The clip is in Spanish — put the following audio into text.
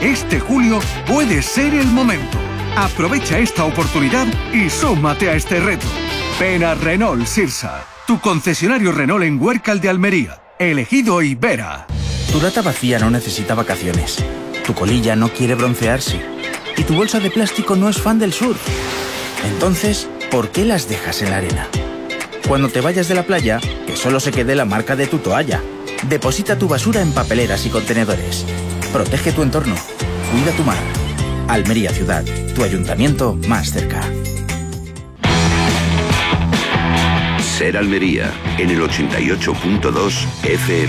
Este julio puede ser el momento. Aprovecha esta oportunidad y súmate a este reto. Ven a Renault Sirsa, tu concesionario Renault en Huércal de Almería. Elegido Ibera. Tu lata vacía no necesita vacaciones. Tu colilla no quiere broncearse. Y tu bolsa de plástico no es fan del surf. Entonces, ¿por qué las dejas en la arena? Cuando te vayas de la playa, que solo se quede la marca de tu toalla. Deposita tu basura en papeleras y contenedores. Protege tu entorno. Cuida tu mar. Almería Ciudad, tu ayuntamiento más cerca. Ser Almería, en el 88.2 FM.